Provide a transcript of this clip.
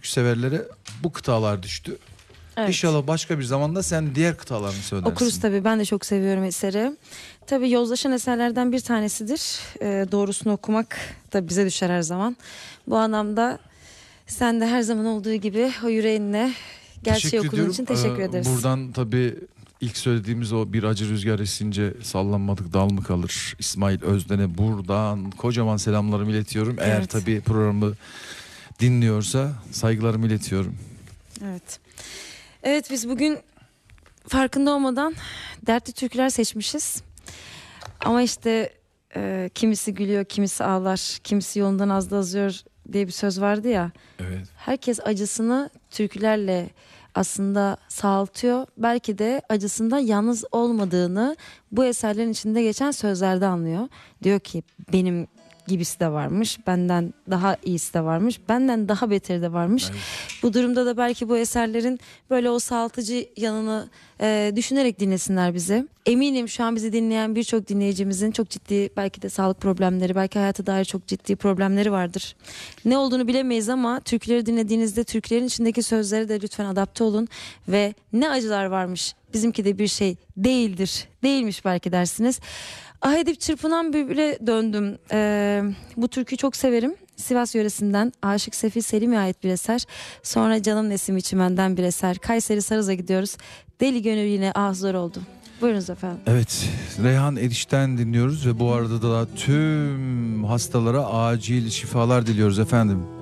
türkü severlere bu kıtalar düştü. Evet. İnşallah başka bir zamanda sen diğer kıtalarını söylersin. Okuruz tabii. Ben de çok seviyorum eseri. Tabii yozlaşan eserlerden bir tanesidir. Doğrusunu okumak da bize düşer her zaman. Bu anlamda sen de her zaman olduğu gibi o yüreğinle gerçeği okuduğun için teşekkür ederiz. Buradan tabii ilk söylediğimiz o bir acı rüzgar esince sallanmadık dal mı kalır İsmail Özden'e buradan kocaman selamlarımı iletiyorum. Eğer Evet. tabii programı dinliyorsa saygılarımı iletiyorum. Evet. Evet, biz bugün farkında olmadan dertli türküler seçmişiz. Ama işte kimisi gülüyor, kimisi ağlar, kimisi yolundan az da azıyor diye bir söz vardı ya. Evet. Herkes acısını türkülerle aslında sağaltıyor. Belki de acısında yalnız olmadığını bu eserlerin içinde geçen sözlerde anlıyor. Diyor ki benim gibisi de varmış, benden daha iyisi de varmış, benden daha beteri de varmış. Evet. Bu durumda da belki bu eserlerin böyle o sağaltıcı yanını düşünerek dinlesinler bizi. Eminim şu an bizi dinleyen birçok dinleyicimizin çok ciddi belki de sağlık problemleri, belki hayata dair çok ciddi problemleri vardır. Ne olduğunu bilemeyiz ama türküleri dinlediğinizde türkülerin içindeki sözlere de lütfen adapte olun ve ne acılar varmış, bizimki de bir şey değildir, değilmiş belki dersiniz. Ah edip çırpınan bülbüle döndüm. Bu türküyü çok severim. Sivas yöresinden Aşık Sefil Selim'e ait bir eser. Sonra Canım Nesimi Çimen'den bir eser. Kayseri Sarız'a gidiyoruz. Deli gönül yine ah zor oldu. Buyurunuz efendim. Evet, Reyhan Eriş'ten dinliyoruz ve bu arada da tüm hastalara acil şifalar diliyoruz efendim.